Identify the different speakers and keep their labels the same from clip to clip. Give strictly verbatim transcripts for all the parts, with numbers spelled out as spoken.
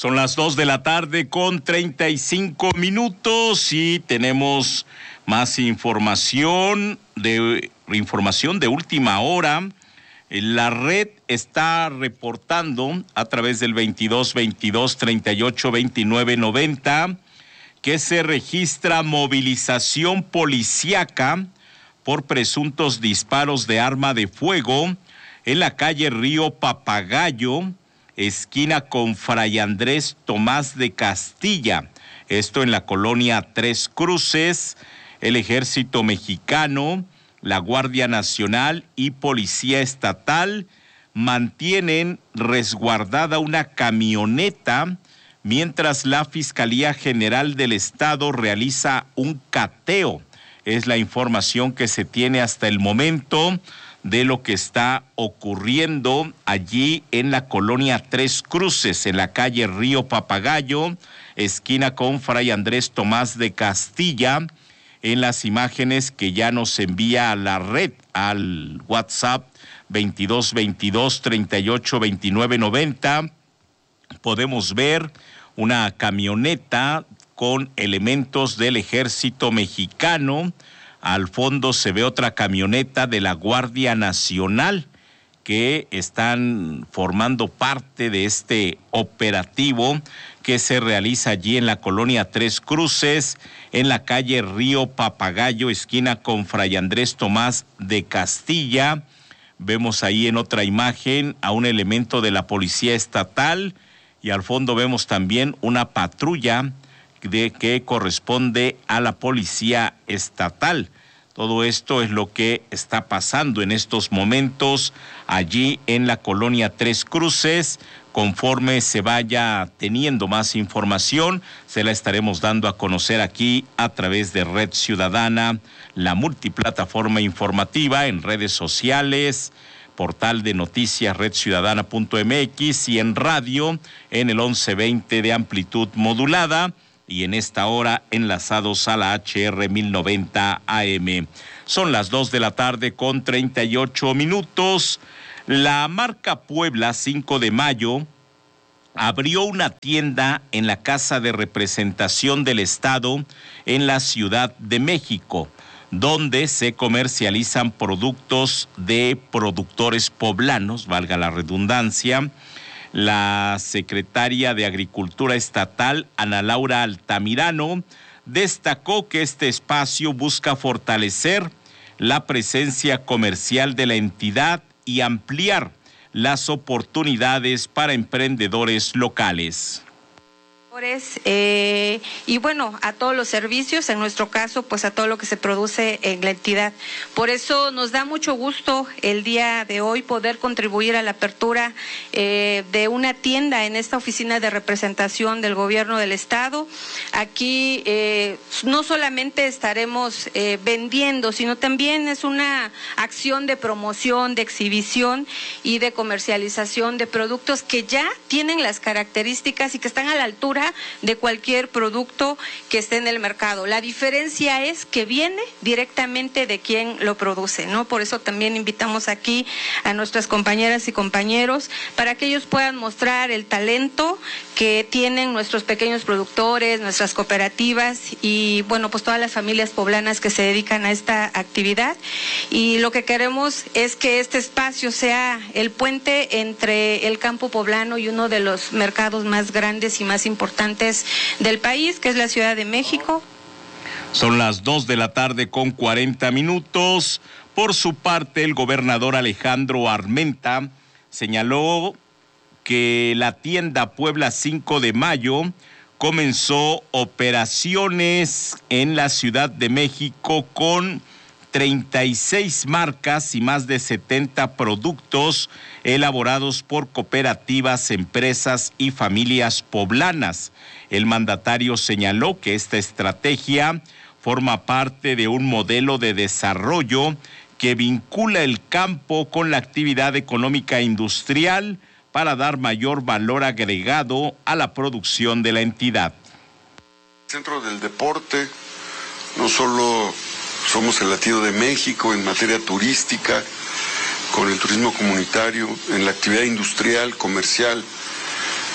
Speaker 1: Son las dos de la tarde con treinta y cinco minutos y tenemos más información de información de última hora. La red está reportando a través del veintidós veintidós treinta y ocho veintinueve noventa que se registra movilización policíaca por presuntos disparos de arma de fuego en la calle Río Papagayo, esquina con Fray Andrés Tomás de Castilla, esto en la colonia Tres Cruces. El Ejército Mexicano, la Guardia Nacional y Policía Estatal mantienen resguardada una camioneta mientras la Fiscalía General del Estado realiza un cateo. Es la información que se tiene hasta el momento de lo que está ocurriendo allí en la colonia Tres Cruces, en la calle Río Papagayo, esquina con Fray Andrés Tomás de Castilla. En las imágenes que ya nos envía a la red, al WhatsApp veintidós veintidós treinta y ocho veintinueve noventa, podemos ver una camioneta con elementos del Ejército Mexicano. Al fondo se ve otra camioneta de la Guardia Nacional que están formando parte de este operativo que se realiza allí en la colonia Tres Cruces, en la calle Río Papagayo, esquina con Fray Andrés Tomás de Castilla. Vemos ahí en otra imagen a un elemento de la Policía Estatal y al fondo vemos también una patrulla de que corresponde a la Policía Estatal. Todo esto es lo que está pasando en estos momentos allí en la colonia Tres Cruces. Conforme se vaya teniendo más información, se la estaremos dando a conocer aquí a través de Red Ciudadana, la multiplataforma informativa en redes sociales, portal de noticias red ciudadana punto m x y en radio en el once veinte de amplitud modulada. Y en esta hora enlazados a la H R mil noventa A M. Son las dos de la tarde con treinta y ocho minutos. La marca Puebla cinco de mayo abrió una tienda en la Casa de Representación del Estado en la Ciudad de México, donde se comercializan productos de productores poblanos, valga la redundancia. La secretaria de Agricultura Estatal, Ana Laura Altamirano, destacó que este espacio busca fortalecer la presencia comercial de la entidad y ampliar las oportunidades para emprendedores locales.
Speaker 2: Eh, y bueno, a todos los servicios, en nuestro caso, pues a todo lo que se produce en la entidad. Por eso nos da mucho gusto el día de hoy poder contribuir a la apertura eh, de una tienda en esta oficina de representación del gobierno del estado. Aquí eh, no solamente estaremos eh, vendiendo, sino también es una acción de promoción, de exhibición y de comercialización de productos que ya tienen las características y que están a la altura de cualquier producto que esté en el mercado. La diferencia es que viene directamente de quien lo produce, ¿no? Por eso también invitamos aquí a nuestras compañeras y compañeros para que ellos puedan mostrar el talento que tienen nuestros pequeños productores, nuestras cooperativas y, bueno, pues todas las familias poblanas que se dedican a esta actividad. Y lo que queremos es que este espacio sea el puente entre el campo poblano y uno de los mercados más grandes y más importantes del país, que es la Ciudad de México.
Speaker 1: Son las dos de la tarde con cuarenta minutos. Por su parte, el gobernador Alejandro Armenta señaló que la tienda Puebla cinco de mayo comenzó operaciones en la Ciudad de México con treinta y seis marcas y más de setenta productos elaborados por cooperativas, empresas y familias poblanas. El mandatario señaló que esta estrategia forma parte de un modelo de desarrollo que vincula el campo con la actividad económica industrial para dar mayor valor agregado a la producción de la entidad.
Speaker 3: Centro del deporte, no solo somos el latido de México en materia turística, con el turismo comunitario, en la actividad industrial, comercial,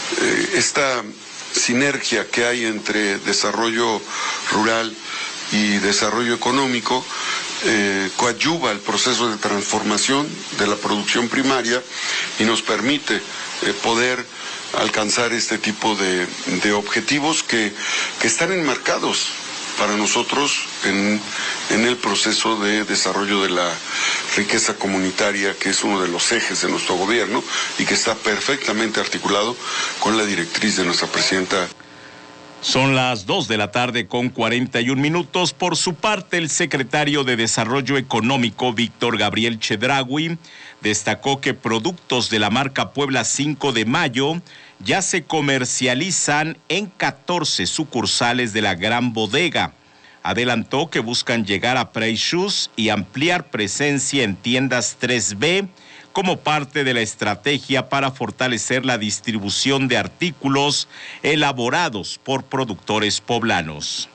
Speaker 3: eh, esta sinergia que hay entre desarrollo rural y desarrollo económico eh, coadyuva el proceso de transformación de la producción primaria y nos permite eh, poder alcanzar este tipo de, de objetivos que, que están enmarcados para nosotros en, en el proceso de desarrollo de la riqueza comunitaria, que es uno de los ejes de nuestro gobierno y que está perfectamente articulado con la directriz de nuestra presidenta.
Speaker 1: Son las dos de la tarde con cuarenta y un minutos. Por su parte, el secretario de Desarrollo Económico, Víctor Gabriel Chedraui, destacó que productos de la marca Puebla cinco de mayo ya se comercializan en catorce sucursales de la Gran Bodega. Adelantó que buscan llegar a Price Shoes y ampliar presencia en tiendas tres B como parte de la estrategia para fortalecer la distribución de artículos elaborados por productores poblanos.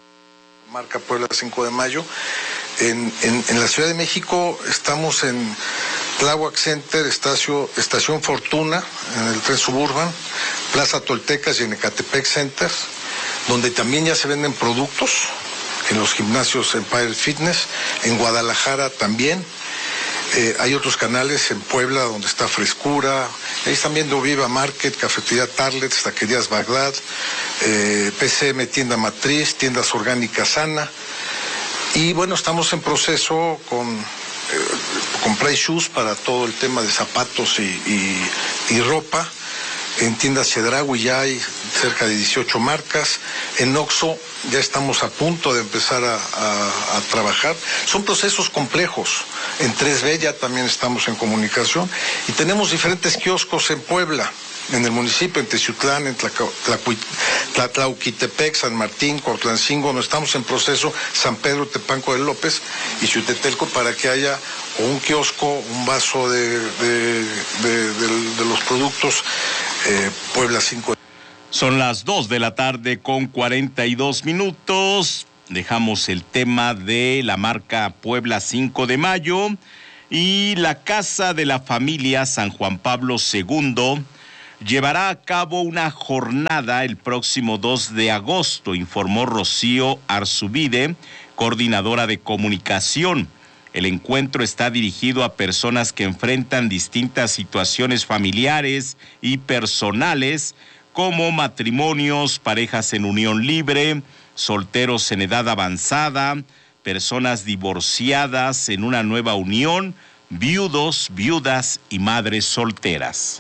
Speaker 4: Marca Puebla cinco de mayo. En, en, en la Ciudad de México estamos en Tláhuac Center, estacio, Estación Fortuna, en el tren Suburban, Plaza Toltecas y en Ecatepec Center, donde también ya se venden productos, en los gimnasios Empire Fitness, en Guadalajara también. Eh, hay otros canales en Puebla donde está Frescura, ahí están viendo Viva Market, Cafetería Tarlet, Taquerías Bagdad, eh, P C M Tienda Matriz, Tiendas Orgánicas Sana. Y bueno, estamos en proceso con, eh, con Price Shoes para todo el tema de zapatos y, y, y ropa. En tiendas Chedraui ya hay cerca de dieciocho marcas. En Oxxo ya estamos a punto de empezar a, a, a trabajar. Son procesos complejos. En tres B ya también estamos en comunicación. Y tenemos diferentes kioscos en Puebla, en el municipio, en Teciutlán, en Tlauquitepec, San Martín, Cortlancingo. No estamos en proceso, San Pedro, Tepanco de López y Xutetelco, para que haya un kiosco, un vaso de, de, de, de, de los productos eh, Puebla cinco.
Speaker 1: Son las dos de la tarde con cuarenta y dos minutos. Dejamos el tema de la marca Puebla cinco de mayo y la Casa de la Familia San Juan Pablo segundo llevará a cabo una jornada el próximo dos de agosto, informó Rocío Arzubide, coordinadora de comunicación. El encuentro está dirigido a personas que enfrentan distintas situaciones familiares y personales, como matrimonios, parejas en unión libre, solteros en edad avanzada, personas divorciadas en una nueva unión, viudos, viudas y madres solteras.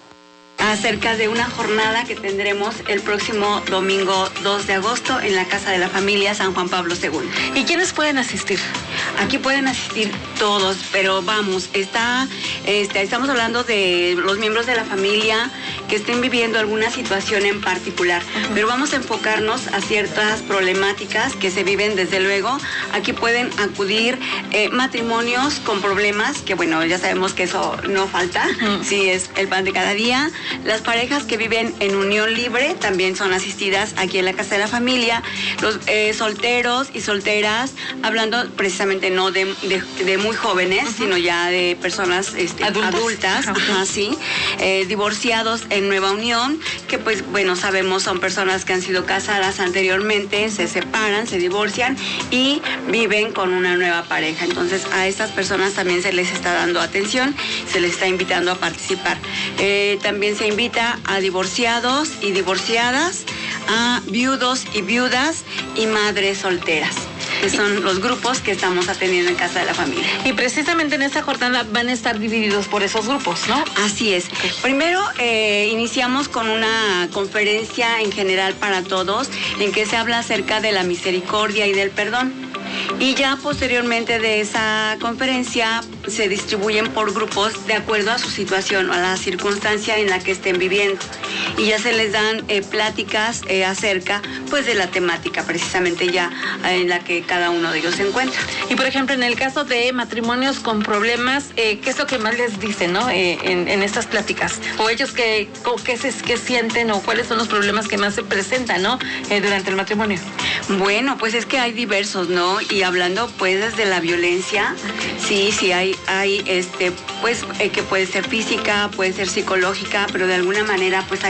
Speaker 5: Acerca de una jornada que tendremos el próximo domingo dos de agosto en la Casa de la Familia San Juan Pablo segundo.
Speaker 6: ¿Y quiénes pueden asistir?
Speaker 5: Aquí pueden asistir todos, pero vamos, está, este, estamos hablando de los miembros de la familia que estén viviendo alguna situación en particular, uh-huh. pero vamos a enfocarnos a ciertas problemáticas que se viven desde luego. Aquí pueden acudir eh, matrimonios con problemas, que bueno, ya sabemos que eso no falta, uh-huh. sí es el pan de cada día. Las parejas que viven en unión libre también son asistidas aquí en la Casa de la Familia. Los eh, solteros y solteras, hablando precisamente no de, de, de muy jóvenes, uh-huh. sino ya de personas este, adultas, adultas, uh-huh. ajá, sí, eh, divorciados en nueva unión, que pues bueno, sabemos son personas que han sido casadas anteriormente, se separan, se divorcian y viven con una nueva pareja. Entonces a estas personas también se les está dando atención, se les está invitando a participar. Eh, también se invita a divorciados y divorciadas, a viudos y viudas y madres solteras, que son los grupos que estamos atendiendo en Casa de la Familia.
Speaker 6: Y precisamente en esta jornada van a estar divididos por esos grupos, ¿no?
Speaker 5: Así es. Okay. Primero eh, iniciamos con una conferencia en general para todos, en que se habla acerca de la misericordia y del perdón. Y ya posteriormente de esa conferencia se distribuyen por grupos de acuerdo a su situación o a la circunstancia en la que estén viviendo. Y ya se les dan eh, pláticas eh, acerca pues de la temática precisamente ya eh, en la que cada uno de ellos se encuentra.
Speaker 6: Y por ejemplo, en el caso de matrimonios con problemas, eh, ¿qué es lo que más les dicen, ¿no? Eh, en, en estas pláticas? O ellos qué, qué, se, qué sienten o cuáles son los problemas que más se presentan, ¿no? Eh, durante el matrimonio.
Speaker 5: Bueno, pues es que hay diversos, ¿no? Y hablando pues desde la violencia, sí, sí hay, hay este, pues eh, que puede ser física, puede ser psicológica, pero de alguna manera pues hay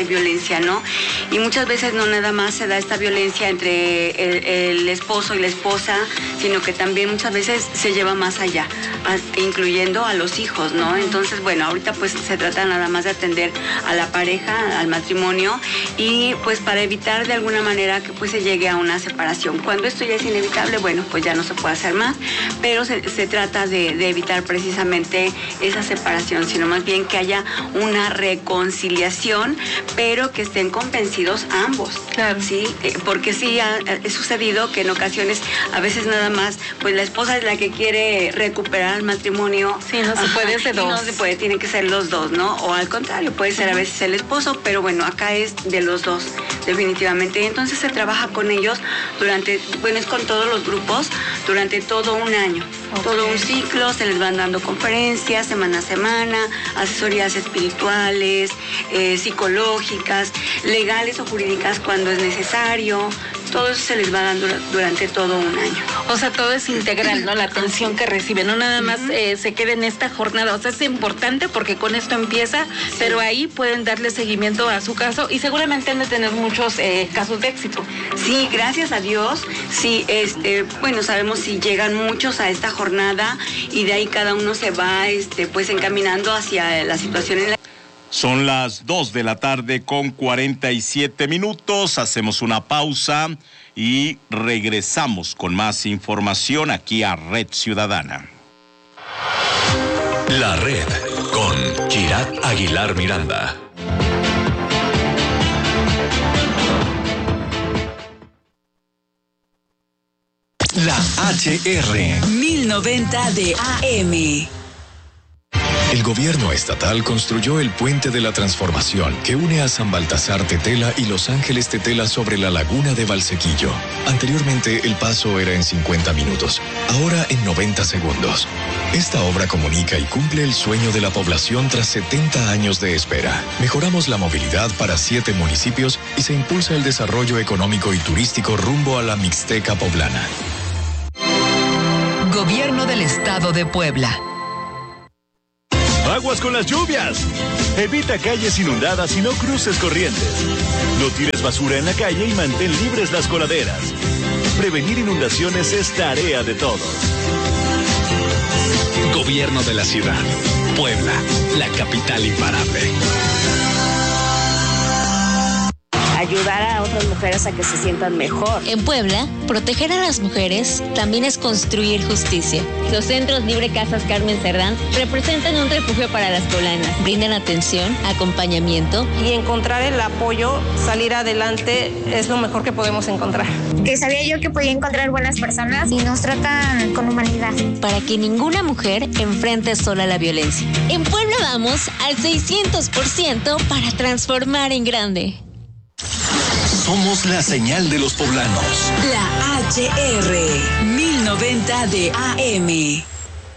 Speaker 5: violencia, ¿no? Y muchas veces no nada más se da esta violencia entre el, el esposo y la esposa, sino que también muchas veces se lleva más allá, a, incluyendo a los hijos, ¿no? Entonces, bueno, ahorita pues se trata nada más de atender a la pareja, al matrimonio, y pues para evitar de alguna manera que pues se llegue a una separación. Cuando esto ya es inevitable, bueno, pues ya no se puede hacer más, pero se, se trata de, de evitar precisamente esa separación, sino más bien que haya una reconciliación, pero que estén convencidos ambos,
Speaker 6: claro.
Speaker 5: ¿sí? Eh, porque sí ha, ha sucedido que en ocasiones, a veces nada más, pues la esposa es la que quiere recuperar el matrimonio.
Speaker 6: Sí, no se
Speaker 5: Ajá,
Speaker 6: puede ser dos.
Speaker 5: No se puede, tienen que ser los dos, ¿no? O al contrario, puede ser a veces el esposo, pero bueno, acá es de los dos, definitivamente. Y entonces se trabaja con ellos durante, bueno, es con todos los grupos, durante todo un año. Okay. Todo un ciclo, se les van dando conferencias semana a semana, asesorías espirituales, eh, psicológicas, legales o jurídicas cuando es necesario. Todo eso se les va dando durante todo un año.
Speaker 6: O sea, todo es integral, ¿no? La atención que reciben, no nada más eh, se queda en esta jornada. O sea, es importante porque con esto empieza, sí. Pero ahí pueden darle seguimiento a su caso y seguramente han de tener muchos eh, casos de éxito.
Speaker 5: Sí, gracias a Dios. Sí, este, bueno, sabemos si llegan muchos a esta jornada y de ahí cada uno se va, este, pues encaminando hacia la situación en la.
Speaker 1: Son las dos de la tarde con cuarenta y siete minutos. Hacemos una pausa y regresamos con más información aquí a Red Ciudadana.
Speaker 7: La Red con Kirat Aguilar Miranda. La H R
Speaker 8: mil noventa de A M.
Speaker 7: El gobierno estatal construyó el Puente de la Transformación que une a San Baltasar Tetela y Los Ángeles Tetela sobre la laguna de Valsequillo. Anteriormente el paso era en cincuenta minutos, ahora en noventa segundos. Esta obra comunica y cumple el sueño de la población tras setenta años de espera. Mejoramos la movilidad para siete municipios y se impulsa el desarrollo económico y turístico rumbo a la Mixteca poblana.
Speaker 8: Gobierno del Estado de Puebla.
Speaker 9: Aguas con las lluvias. Evita calles inundadas y no cruces corrientes. No tires basura en la calle y mantén libres las coladeras. Prevenir inundaciones es tarea de todos.
Speaker 7: Gobierno de la ciudad. Puebla, la capital imparable.
Speaker 10: Ayudar a otras mujeres a que se sientan mejor.
Speaker 11: En Puebla, proteger a las mujeres también es construir justicia. Los Centros Libre Casas Carmen Cerdán representan un refugio para las poblanas. Brindan atención, acompañamiento.
Speaker 12: Y encontrar el apoyo, salir adelante, es lo mejor que podemos encontrar.
Speaker 13: Que sabía yo que podía encontrar buenas personas y nos tratan con humanidad.
Speaker 11: Para que ninguna mujer enfrente sola la violencia. En Puebla vamos al seiscientos por ciento para transformar en grande.
Speaker 7: Somos la señal de los poblanos.
Speaker 8: La H R mil noventa de A M.